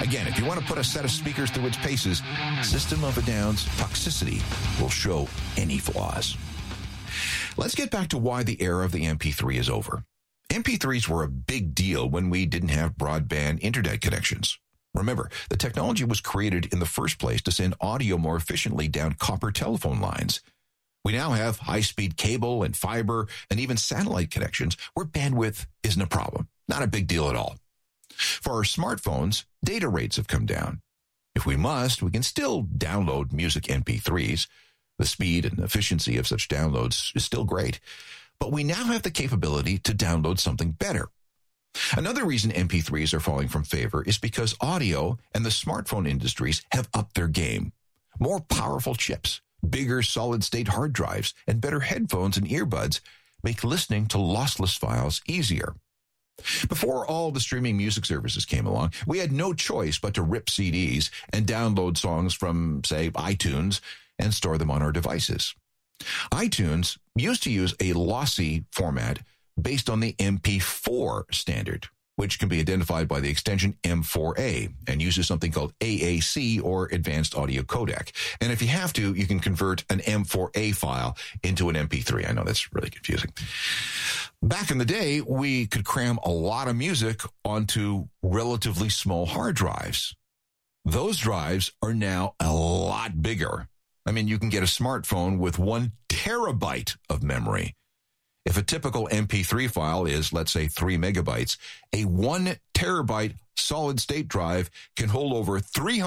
Again, if you want to put a set of speakers through its paces, System of a Down's toxicity will show any flaws. Let's get back to why the era of the MP3 is over. MP3s were a big deal when we didn't have broadband internet connections. Remember, the technology was created in the first place to send audio more efficiently down copper telephone lines. We now have high-speed cable and fiber and even satellite connections where bandwidth isn't a problem. Not a big deal at all. For our smartphones, data rates have come down. If we must, we can still download music MP3s. The speed and efficiency of such downloads is still great. But we now have the capability to download something better. Another reason MP3s are falling from favor is because audio and the smartphone industries have upped their game. More powerful chips, bigger solid-state hard drives, and better headphones and earbuds make listening to lossless files easier. Before all the streaming music services came along, we had no choice but to rip CDs and download songs from, say, iTunes and store them on our devices. iTunes used to use a lossy format based on the MP4 standard, which can be identified by the extension M4A and uses something called AAC or Advanced Audio Codec. And if you have to, you can convert an M4A file into an MP3. I know that's really confusing. Back in the day, we could cram a lot of music onto relatively small hard drives. Those drives are now a lot bigger. I mean, you can get a smartphone with 1 terabyte of memory. If a typical MP3 file is, let's say, 3 megabytes, a 1 terabyte solid-state drive can hold over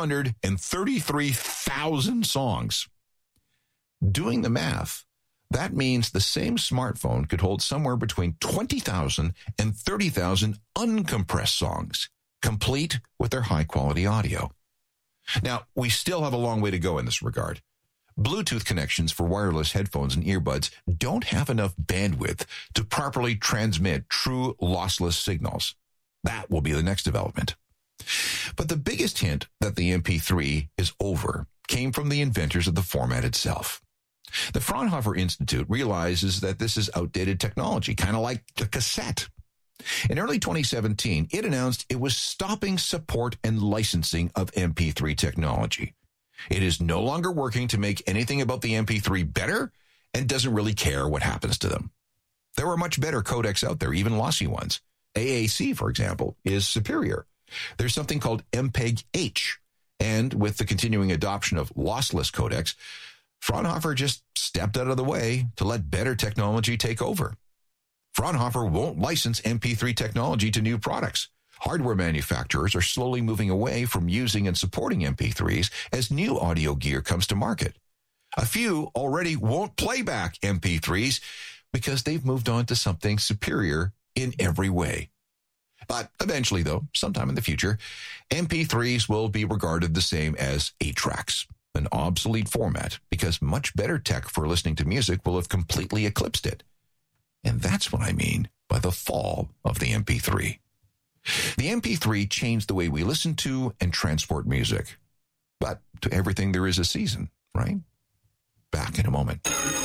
333,000 songs. Doing the math, that means the same smartphone could hold somewhere between 20,000 and 30,000 uncompressed songs, complete with their high-quality audio. Now, we still have a long way to go in this regard. Bluetooth connections for wireless headphones and earbuds don't have enough bandwidth to properly transmit true lossless signals. That will be the next development. But the biggest hint that the MP3 is over came from the inventors of the format itself. The Fraunhofer Institute realizes that this is outdated technology, kind of like the cassette. In early 2017, it announced it was stopping support and licensing of MP3 technology. It is no longer working to make anything about the MP3 better and doesn't really care what happens to them. There are much better codecs out there, even lossy ones. AAC, for example, is superior. There's something called MPEG-H, and with the continuing adoption of lossless codecs, Fraunhofer just stepped out of the way to let better technology take over. Fraunhofer won't license MP3 technology to new products. Hardware manufacturers are slowly moving away from using and supporting MP3s as new audio gear comes to market. A few already won't play back MP3s because they've moved on to something superior in every way. But eventually, though, sometime in the future, MP3s will be regarded the same as 8-tracks, an obsolete format, because much better tech for listening to music will have completely eclipsed it. And that's what I mean by the fall of the MP3. The MP3 changed the way we listen to and transport music. But to everything there is a season, right? Back in a moment.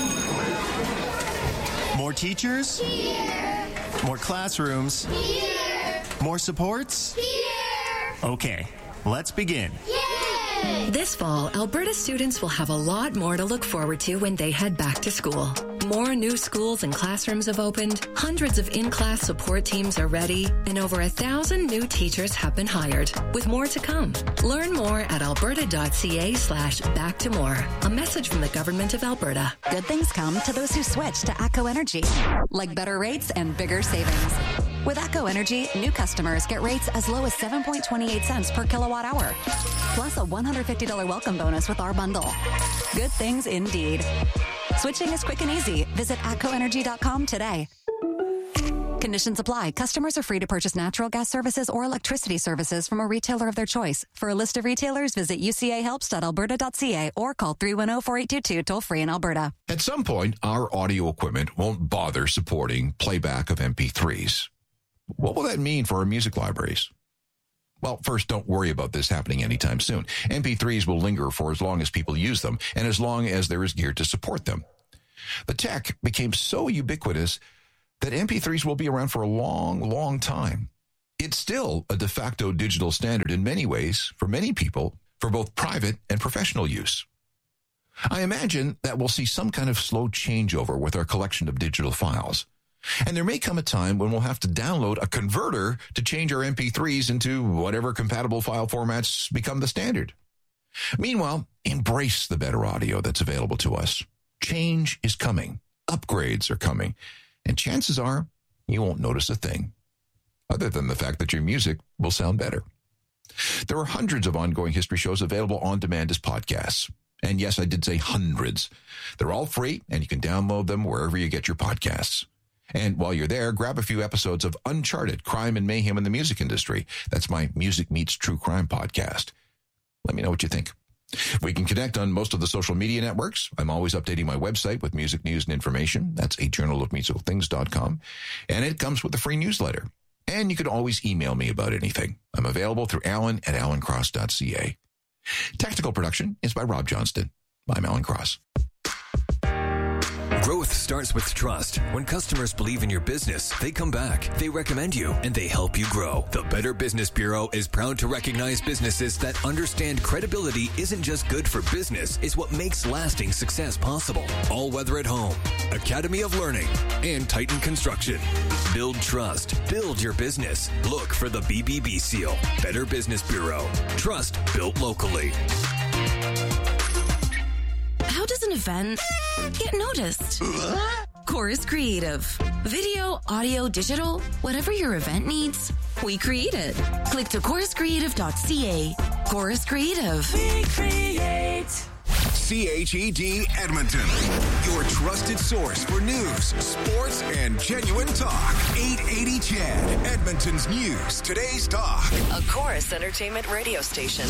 More teachers? Here. More classrooms? Here. More supports? Here. Okay, let's begin. Yay! This fall, Alberta students will have a lot more to look forward to when they head back to school. More new schools and classrooms have opened, hundreds of in-class support teams are ready, and over 1,000 new teachers have been hired, with more to come. Learn more at alberta.ca/back-to-more. A message from the Government of Alberta. Good things come to those who switch to ATCO Energy, like better rates and bigger savings. With ATCO Energy, new customers get rates as low as 7.28 cents per kilowatt hour, plus a $150 welcome bonus with our bundle. Good things indeed. Switching is quick and easy. Visit atcoenergy.com today. Conditions apply. Customers are free to purchase natural gas services or electricity services from a retailer of their choice. For a list of retailers, visit ucahelps.alberta.ca or call 310-4822 toll-free in Alberta. At some point, our audio equipment won't bother supporting playback of MP3s. What will that mean for our music libraries? Well, first, don't worry about this happening anytime soon. MP3s will linger for as long as people use them and as long as there is gear to support them. The tech became so ubiquitous that MP3s will be around for a long, long time. It's still a de facto digital standard in many ways for many people for both private and professional use. I imagine that we'll see some kind of slow changeover with our collection of digital files. And there may come a time when we'll have to download a converter to change our MP3s into whatever compatible file formats become the standard. Meanwhile, embrace the better audio that's available to us. Change is coming. Upgrades are coming. And chances are you won't notice a thing, other than the fact that your music will sound better. There are hundreds of ongoing history shows available on demand as podcasts. And yes, I did say hundreds. They're all free, and you can download them wherever you get your podcasts. And while you're there, grab a few episodes of Uncharted, Crime and Mayhem in the Music Industry. That's my Music Meets True Crime podcast. Let me know what you think. We can connect on most of the social media networks. I'm always updating my website with music news and information. That's ajournalofmusicalthings.com. And it comes with a free newsletter. And you can always email me about anything. I'm available through alan@alancross.ca. Technical production is by Rob Johnston. I'm Alan Cross. Growth starts with trust. When customers believe in your business, they come back, they recommend you, and they help you grow. The Better Business Bureau is proud to recognize businesses that understand credibility isn't just good for business, it's what makes lasting success possible. All Weather at Home, Academy of Learning, and Titan Construction. Build trust. Build your business. Look for the BBB seal. Better Business Bureau. Trust built locally. How does an event get noticed? Chorus Creative. Video, audio, digital, whatever your event needs, we create it. Click to choruscreative.ca. Chorus Creative. We create. CHED Edmonton, your trusted source for news, sports, and genuine talk. 880 CHED, Edmonton's news, today's talk. A Chorus Entertainment radio station.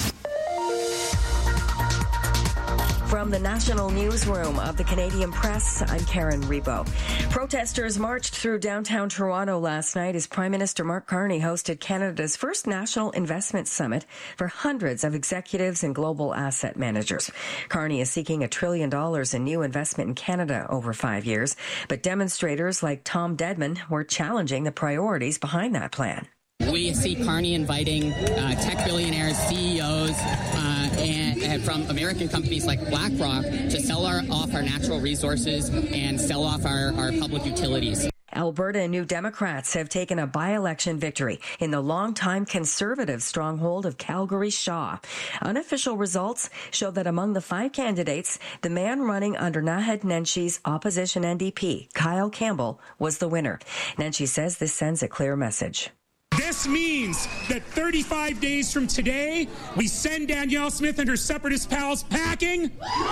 From the National Newsroom of the Canadian Press, I'm Karen Rebo. Protesters marched through downtown Toronto last night as Prime Minister Mark Carney hosted Canada's first national investment summit for hundreds of executives and global asset managers. Carney is seeking $1 trillion in new investment in Canada over 5 years, but demonstrators like Tom Dedman were challenging the priorities behind that plan. We see Carney inviting tech billionaires, CEOs, and from American companies like BlackRock to sell off our natural resources and sell off our public utilities. Alberta New Democrats have taken a by-election victory in the longtime Conservative stronghold of Calgary Shaw. Unofficial results show that among the 5 candidates, the man running under Naheed Nenshi's opposition NDP, Kyle Campbell, was the winner. Nenshi says this sends a clear message. This means that 35 days from today, we send Danielle Smith and her separatist pals packing.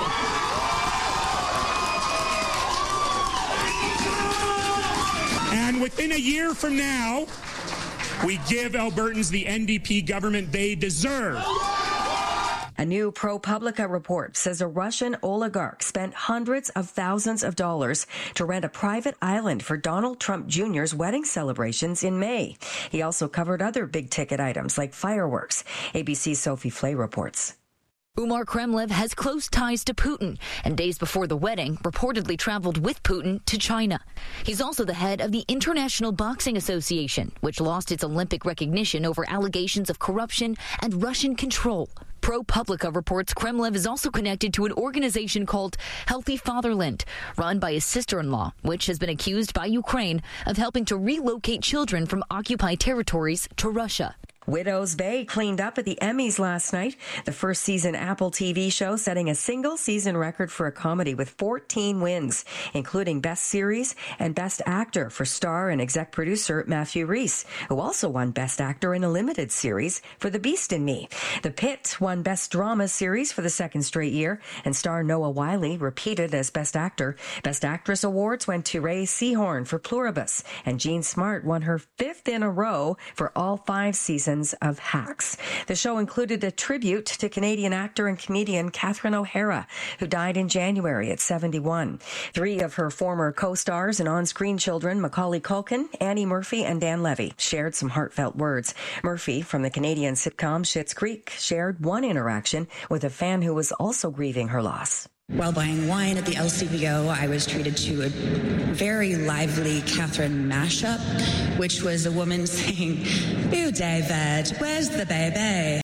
And within a year from now, we give Albertans the NDP government they deserve. A new ProPublica report says a Russian oligarch spent hundreds of thousands of dollars to rent a private island for Donald Trump Jr.'s wedding celebrations in May. He also covered other big-ticket items like fireworks. ABC's Sophie Flay reports. Umar Kremlev has close ties to Putin, and days before the wedding, reportedly traveled with Putin to China. He's also the head of the International Boxing Association, which lost its Olympic recognition over allegations of corruption and Russian control. ProPublica reports Kremlev is also connected to an organization called Healthy Fatherland, run by his sister-in-law, which has been accused by Ukraine of helping to relocate children from occupied territories to Russia. Widow's Bay cleaned up at the Emmys last night. The first season Apple TV show setting a single season record for a comedy with 14 wins, including Best Series and Best Actor for star and exec producer Matthew Rhys, who also won Best Actor in a limited series for The Beast in Me. The Pit won Best Drama Series for the second straight year, and star Noah Wyle repeated as Best Actor. Best Actress awards went to Ray Seahorn for Pluribus, and Jean Smart won her 5th in a row for all 5 seasons of Hacks. The show included a tribute to Canadian actor and comedian Catherine O'Hara, who died in January at 71. 3 of her former co-stars and on-screen children, Macaulay Culkin, Annie Murphy, and Dan Levy, shared some heartfelt words. Murphy, from the Canadian sitcom Schitt's Creek, shared one interaction with a fan who was also grieving her loss. While buying wine at the LCBO, I was treated to a very lively Catherine mashup, which was a woman saying, "Ew, David, where's the baby?"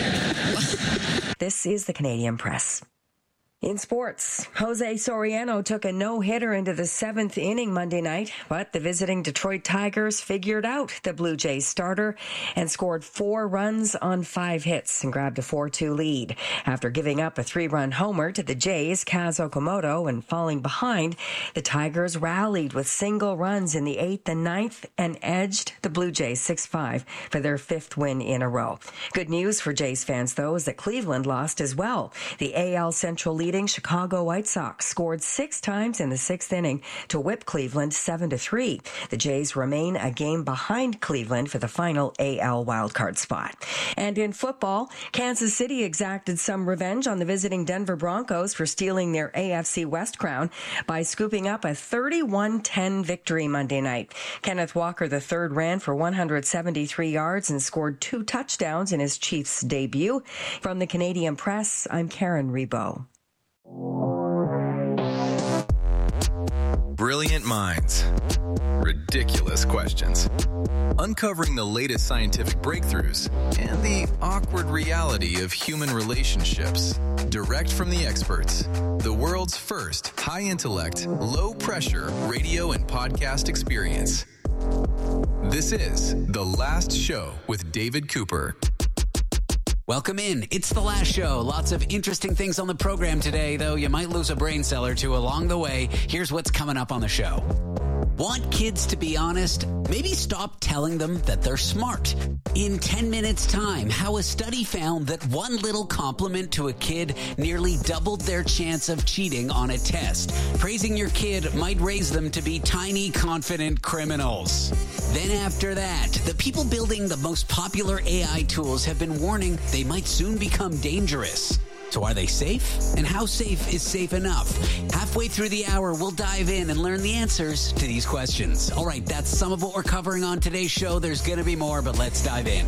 This is the Canadian Press. In sports, Jose Soriano took a no-hitter into the 7th inning Monday night, but the visiting Detroit Tigers figured out the Blue Jays starter and scored 4 runs on 5 hits and grabbed a 4-2 lead. After giving up a 3-run homer to the Jays' Kaz Okamoto and falling behind, the Tigers rallied with single runs in the 8th and 9th and edged the Blue Jays 6-5 for their 5th win in a row. Good news for Jays fans, though, is that Cleveland lost as well. The AL Central leading Chicago White Sox scored 6 times in the 6th inning to whip Cleveland 7-3. The Jays remain a game behind Cleveland for the final AL wildcard spot. And in football, Kansas City exacted some revenge on the visiting Denver Broncos for stealing their AFC West crown by scooping up a 31-10 victory Monday night. Kenneth Walker III ran for 173 yards and scored 2 touchdowns in his Chiefs debut. From the Canadian Press, I'm Karen Rebo. Brilliant minds. Ridiculous questions. Uncovering the latest scientific breakthroughs and the awkward reality of human relationships. Direct from the experts. The world's first high-intellect, low-pressure radio and podcast experience. This is The Last Show with David Cooper. Welcome in. It's The Last Show. Lots of interesting things on the program today, though you might lose a brain cell or two along the way. Here's what's coming up on the show. Want kids to be honest? Maybe stop telling them that they're smart. In 10 minutes' time, how a study found that one little compliment to a kid nearly doubled their chance of cheating on a test. Praising your kid might raise them to be tiny, confident criminals. Then after that, the people building the most popular AI tools have been warning they might soon become dangerous. So are they safe? And how safe is safe enough? Halfway through the hour, we'll dive in and learn the answers to these questions. All right, that's some of what we're covering on today's show. There's going to be more, but let's dive in.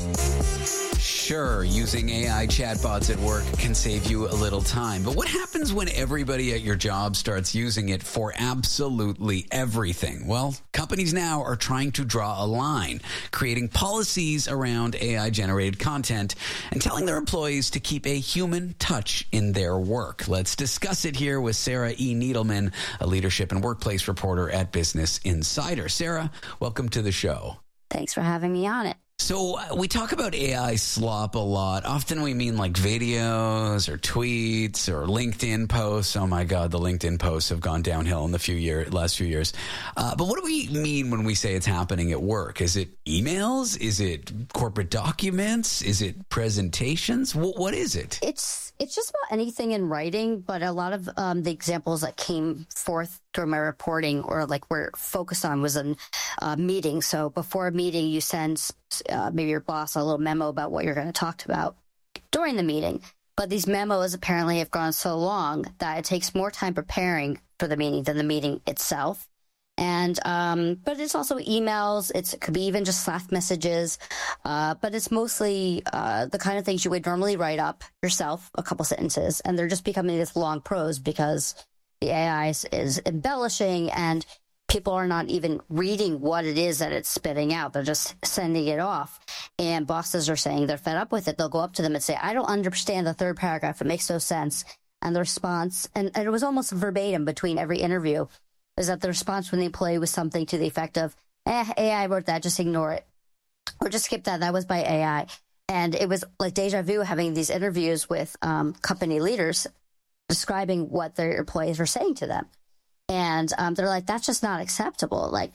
Sure, using AI chatbots at work can save you a little time, but what happens when everybody at your job starts using it for absolutely everything? Well, companies now are trying to draw a line, creating policies around AI-generated content and telling their employees to keep a human touch in their work. Let's discuss it here with Sarah E. Needleman, a leadership and workplace reporter at Business Insider. Sarah, welcome to the show. Thanks for having me on it. So we talk about AI slop a lot. Often we mean like videos or tweets or LinkedIn posts. Oh my God, the LinkedIn posts have gone downhill in the last few years. But what do we mean when we say it's happening at work? Is it emails? Is it corporate documents? Is it presentations? What is it? It's just about anything in writing, but a lot of the examples that came forth during my reporting or like we're focused on was in a meeting. So before a meeting, you send maybe your boss a little memo about what you're going to talk about during the meeting. But these memos apparently have gone so long that it takes more time preparing for the meeting than the meeting itself. And but it's also emails. It could be even just Slack messages. But it's mostly the kind of things you would normally write up yourself, a couple sentences, and they're just becoming this long prose because the AI is embellishing and people are not even reading what it is that it's spitting out. They're just sending it off. And bosses are saying they're fed up with it. They'll go up to them and say, I don't understand the third paragraph. It makes no sense. And the response, and it was almost verbatim between every interview, is that the response when the employee was something to the effect of, AI wrote that, just ignore it. Or just skip that. That was by AI. And it was like deja vu having these interviews with company leaders describing what their employees were saying to them. And they're like, that's just not acceptable. Like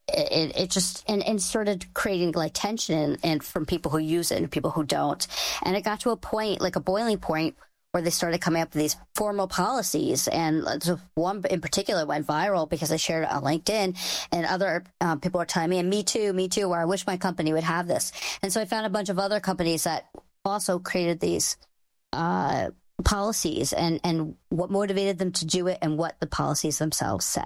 it just, and started creating like tension and from people who use it and people who don't. And it got to a point, like a boiling point, where they started coming up with these formal policies. And one in particular went viral because I shared it on LinkedIn, and other people are telling me, and me too, where I wish my company would have this. And so I found a bunch of other companies that also created these policies and what motivated them to do it and what the policies themselves say.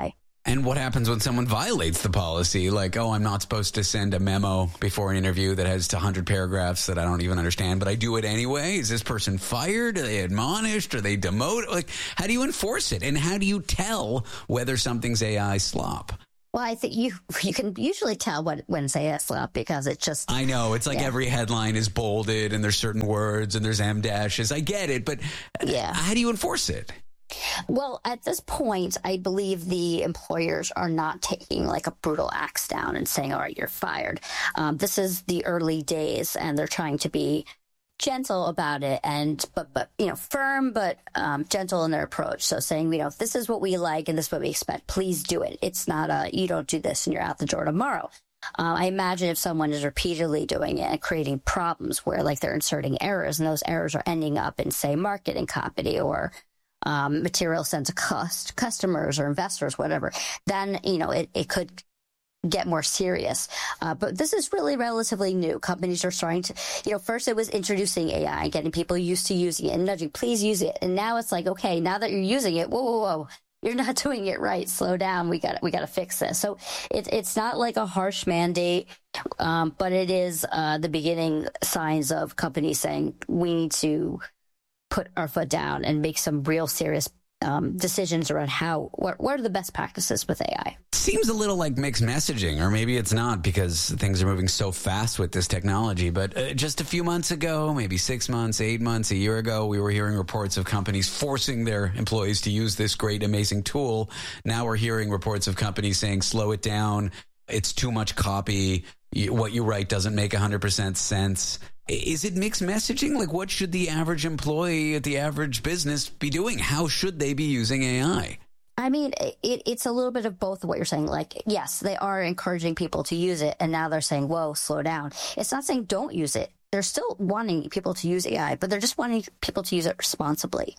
And what happens when someone violates the policy? Like, oh, I'm not supposed to send a memo before an interview that has 100 paragraphs that I don't even understand, but I do it anyway. Is this person fired? Are they admonished? Are they demoted? Like, how do you enforce it? And how do you tell whether something's AI slop? Well, I think you can usually tell when it's AI slop because it's just... I know. It's like every headline is bolded and there's certain words and there's M dashes. I get it, but how do you enforce it? Well, at this point, I believe the employers are not taking like a brutal axe down and saying, all right, you're fired. This is the early days, and they're trying to be gentle about it, but firm but gentle in their approach. So saying, this is what we like and this is what we expect. Please do it. It's not you don't do this and you're out the door tomorrow. I imagine if someone is repeatedly doing it and creating problems where like they're inserting errors and those errors are ending up in, say, marketing copy or material sent to customers or investors, whatever, then, it could get more serious. But this is really relatively new. Companies are starting to, first it was introducing AI, getting people used to using it and nudging, please use it. And now it's like, okay, now that you're using it, whoa, you're not doing it right. Slow down. We got to fix this. So it's not like a harsh mandate, but it is the beginning signs of companies saying we need to put our foot down and make some real serious decisions around what are the best practices with AI. Seems a little like mixed messaging, or maybe it's not because things are moving so fast with this technology. But just a few months ago, maybe 6 months, 8 months, a year ago, we were hearing reports of companies forcing their employees to use this great, amazing tool. Now we're hearing reports of companies saying, slow it down. It's too much copy. What you write doesn't make 100% sense. Is it mixed messaging? Like, what should the average employee at the average business be doing? How should they be using AI? I mean, it's a little bit of both of what you're saying. Like, yes, they are encouraging people to use it, and now they're saying, whoa, slow down. It's not saying don't use it. They're still wanting people to use AI, but they're just wanting people to use it responsibly.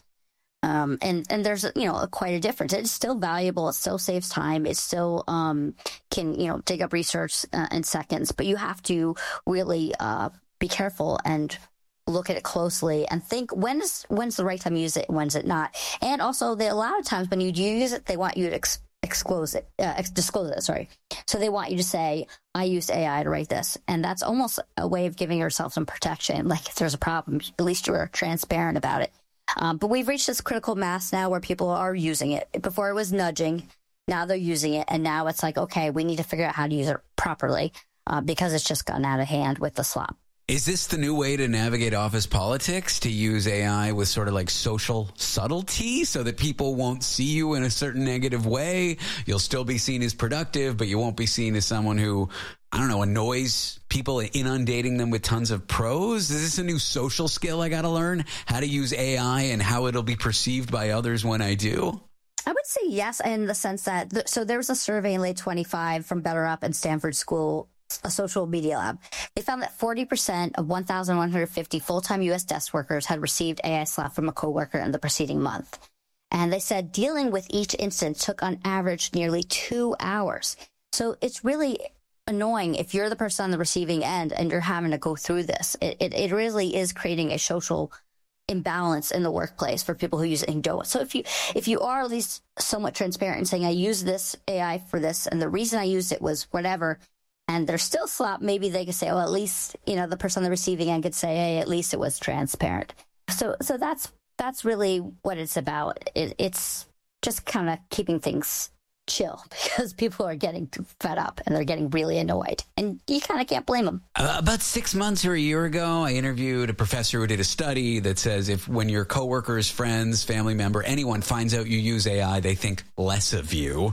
And there's, quite a difference. It's still valuable. It still saves time. It still can, dig up research in seconds. But you have to really be careful and look at it closely and think when's the right time to use it and when's it not. And also, a lot of times when you use it, they want you to disclose it. So they want you to say, I used AI to write this. And that's almost a way of giving yourself some protection. Like, if there's a problem, at least you're transparent about it. But we've reached this critical mass now where people are using it. Before it was nudging. Now they're using it. And now it's like, okay, we need to figure out how to use it properly because it's just gotten out of hand with the slop. Is this the new way to navigate office politics, to use AI with sort of like social subtlety so that people won't see you in a certain negative way? You'll still be seen as productive, but you won't be seen as someone who, annoys people, inundating them with tons of prose? Is this a new social skill I got to learn? How to use AI and how it'll be perceived by others when I do? I would say yes, in the sense that, so there was a survey in late 25 from BetterUp and Stanford School, a social media lab. They found that 40% of 1,150 full-time U.S. desk workers had received AI slap from a coworker in the preceding month. And they said dealing with each instance took on average nearly 2 hours. So it's really annoying if you're the person on the receiving end and you're having to go through this. It really is creating a social imbalance in the workplace for people who use it and don't. So if you are at least somewhat transparent and saying, I use this AI for this, and the reason I used it was whatever, and they're still slop, maybe they could say, at least, the person on the receiving end could say, hey, at least it was transparent. So that's really what it's about. It's just kind of keeping things chill because people are getting fed up and they're getting really annoyed, and you kind of can't blame them. About 6 months or a year ago, I interviewed a professor who did a study that says when your coworkers, friends, family member, anyone finds out you use AI, they think less of you.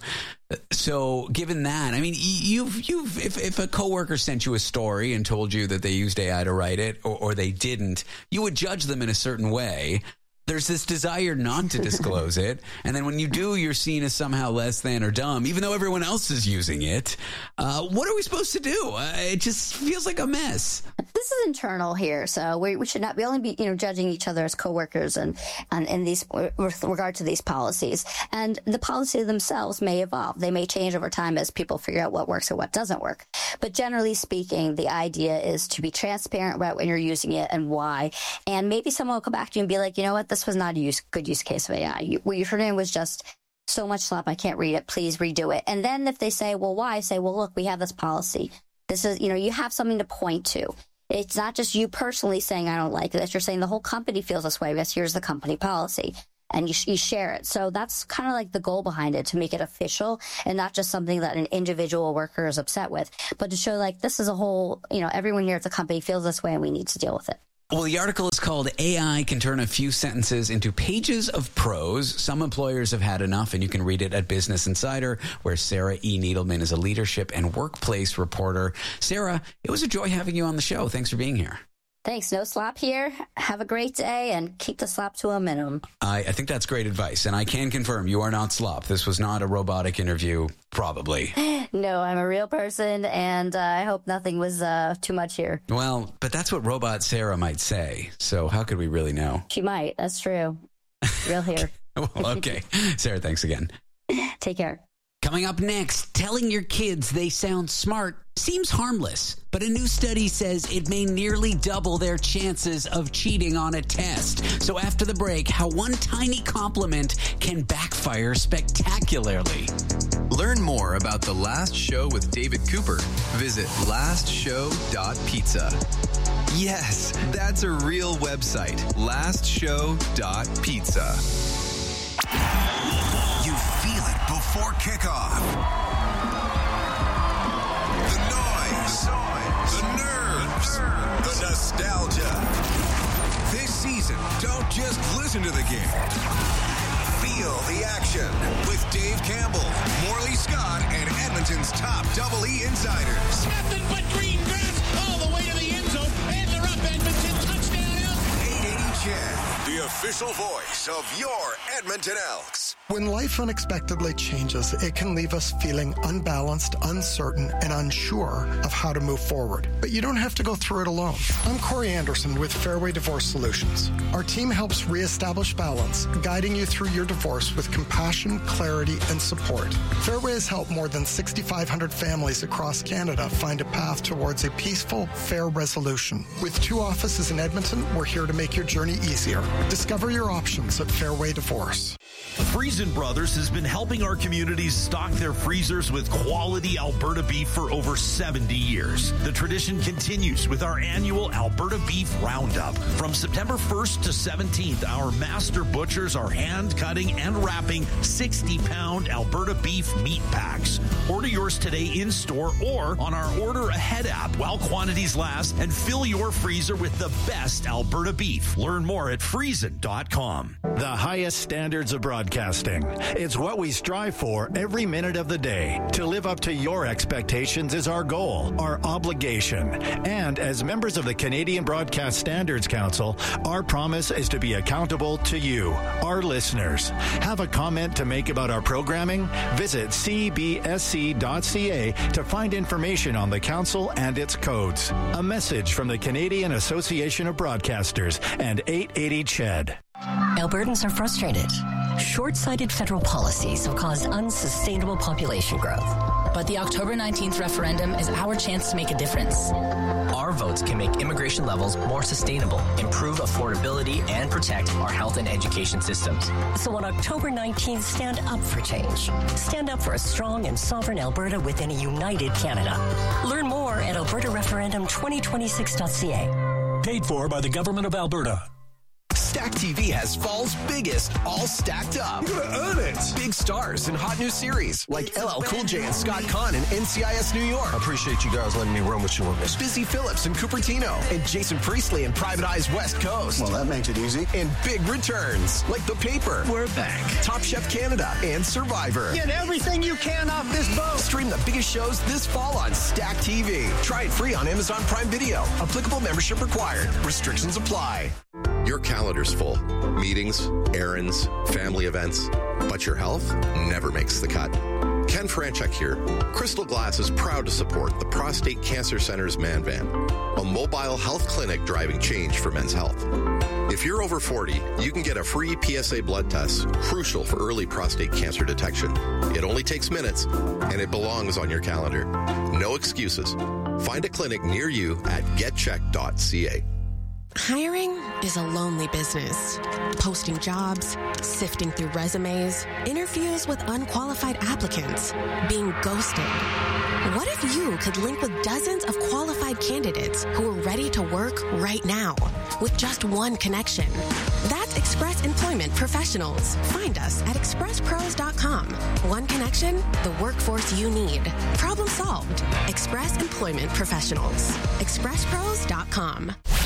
So given that, I mean, if a coworker sent you a story and told you that they used AI to write it or they didn't, you would judge them in a certain way. There's this desire not to disclose it. And then when you do, you're seen as somehow less than or dumb, even though everyone else is using it. What are we supposed to do? It just feels like a mess. This is internal here. So we should not, we only be, judging each other as coworkers and these, with regard to these policies. And the policies themselves may evolve. They may change over time as people figure out what works and what doesn't work. But generally speaking, the idea is to be transparent about when you're using it and why. And maybe someone will come back to you and be like, you know what? This was not a good use case of AI. What you heard in was just so much slop, I can't read it. Please redo it. And then if they say, well, why? I say, well, look, we have this policy. This is, you have something to point to. It's not just you personally saying, I don't like this. You're saying the whole company feels this way. Yes, here's the company policy. And you share it. So that's kind of like the goal behind it, to make it official and not just something that an individual worker is upset with, but to show like this is a whole, everyone here at the company feels this way and we need to deal with it. Well, the article is called AI Can Turn a Few Sentences into Pages of Prose. Some employers have had enough, and you can read it at Business Insider, where Sarah E. Needleman is a leadership and workplace reporter. Sarah, it was a joy having you on the show. Thanks for being here. Thanks. No slop here. Have a great day and keep the slop to a minimum. I think that's great advice. And I can confirm you are not slop. This was not a robotic interview, probably. No, I'm a real person, and I hope nothing was too much here. Well, but that's what Robot Sarah might say. So how could we really know? She might. That's true. Real here. Well, okay. Sarah, thanks again. Take care. Coming up next, telling your kids they sound smart seems harmless, but a new study says it may nearly double their chances of cheating on a test. So after the break, how one tiny compliment can backfire spectacularly. Learn more about The Last Show with David Cooper. Visit lastshow.pizza. Yes, that's a real website. lastshow.pizza. You feel it before kickoff. The noise, the nerves, the nostalgia. This season, don't just listen to the game. Feel the action with Dave Campbell, Morley Scott, and Edmonton's top Double E insiders. Nothing but green grass all the way to the end zone, and they're up. Edmonton touchdown. 880 Chad, the official voice of your Edmonton Elks. When life unexpectedly changes, it can leave us feeling unbalanced, uncertain, and unsure of how to move forward. But you don't have to go through it alone. I'm Corey Anderson with Fairway Divorce Solutions. Our team helps reestablish balance, guiding you through your divorce with compassion, clarity, and support. Fairway has helped more than 6,500 families across Canada find a path towards a peaceful, fair resolution. With 2 offices in Edmonton, we're here to make your journey easier. Discover your options at Fairway Divorce. Friesen Brothers has been helping our communities stock their freezers with quality Alberta beef for over 70 years. The tradition continues with our annual Alberta Beef Roundup. From September 1st to 17th, our master butchers are hand-cutting and wrapping 60-pound Alberta beef meat packs. Order yours today in-store or on our Order Ahead app while quantities last, and fill your freezer with the best Alberta beef. Learn more at friesen.com. The highest standards of broadcasting. It's what we strive for every minute of the day. To live up to your expectations is our goal, our obligation. And as members of the Canadian Broadcast Standards Council, our promise is to be accountable to you, our listeners. Have a comment to make about our programming? Visit cbsc.ca to find information on the council and its codes. A message from the Canadian Association of Broadcasters and 880 CHED. Albertans are frustrated. Short-sighted federal policies have caused unsustainable population growth. But the October 19th referendum is our chance to make a difference. Our votes can make immigration levels more sustainable, improve affordability, and protect our health and education systems. So on October 19th, stand up for change. Stand up for a strong and sovereign Alberta within a united Canada. Learn more at albertareferendum2026.ca. Paid for by the Government of Alberta. Stack TV has fall's biggest, all stacked up. You're gonna earn it. Big stars and hot new series like LL Cool J and Scott Conn in NCIS New York. I appreciate you guys letting me run with you on this. Busy Phillips and Cupertino, and Jason Priestley in Private Eyes West Coast. Well, that makes it easy. And big returns like The Paper. We're back. Top Chef Canada and Survivor. Get everything you can off this boat. Stream the biggest shows this fall on Stack TV. Try it free on Amazon Prime Video. Applicable membership required. Restrictions apply. Your calendar's full. Meetings, errands, family events. But your health never makes the cut. Ken Franchuk here. Crystal Glass is proud to support the Prostate Cancer Center's Man Van, a mobile health clinic driving change for men's health. If you're over 40, you can get a free PSA blood test, crucial for early prostate cancer detection. It only takes minutes, and it belongs on your calendar. No excuses. Find a clinic near you at getcheck.ca. Hiring is a lonely business. Posting jobs, sifting through resumes, interviews with unqualified applicants, being ghosted. What if you could link with dozens of qualified candidates who are ready to work right now with just one connection? That's Express Employment Professionals. Find us at expresspros.com. One connection, the workforce you need. Problem solved. Express Employment Professionals. expresspros.com.